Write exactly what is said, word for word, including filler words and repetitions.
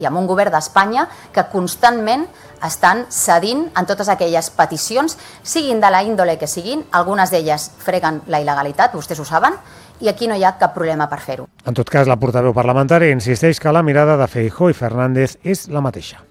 i amb un govern d'Espanya que constantment estan cedint en totes aquelles peticions, siguin de la índole que siguin, algunes d'elles freguen la il·legalitat, vostès ho saben, i aquí no hi ha cap problema per fer-ho. En tot cas, la portaveu parlamentària insisteix que la mirada de Feijóo i Fernández és la mateixa.